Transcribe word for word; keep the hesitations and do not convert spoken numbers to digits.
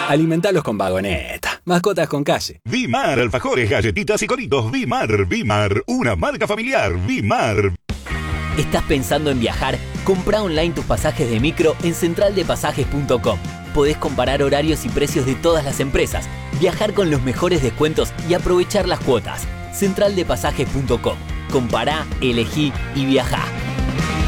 Alimentalos con Vagoneta. Mascotas con calle. Vimar, alfajores, galletitas y coritos. Vimar, Vimar, una marca familiar. Vimar. ¿Estás pensando en viajar? Comprá online tus pasajes de micro en central de pasajes punto com. Podés comparar horarios y precios de todas las empresas, viajar con los mejores descuentos y aprovechar las cuotas. central de pasajes punto com. Compará, elegí y viajá.